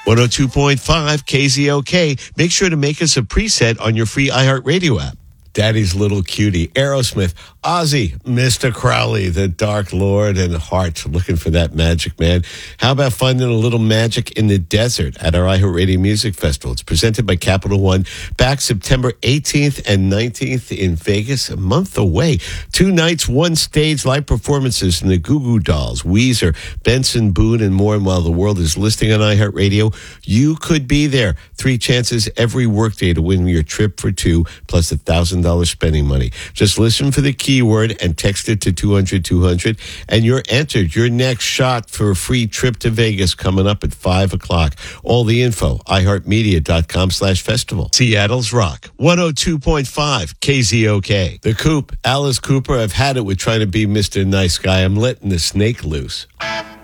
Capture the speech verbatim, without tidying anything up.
one oh two point five K Z O K. Make sure to make us a preset on your free iHeartRadio app. Daddy's Little Cutie, Aerosmith, Ozzy, Mister Crowley, the Dark Lord, and Heart, looking for that magic, man. How about finding a little magic in the desert at our iHeartRadio Music Festival? It's presented by Capital One, back September eighteenth and nineteenth in Vegas, a month away. Two nights, one stage, live performances from the Goo Goo Dolls, Weezer, Benson Boone, and more. And while the world is listening on iHeartRadio, you could be there. Three chances every workday to win your trip for two, plus a thousand dollars spending money. Just listen for the keyword and text it to two hundred two hundred, and you're entered. Your next shot for a free trip to Vegas coming up at five o'clock. All the info, iHeartMedia.com slash festival. Seattle's Rock, one oh two point five K Z O K. The Coop, Alice Cooper. I've had it with trying to be Mister Nice Guy. I'm letting the snake loose.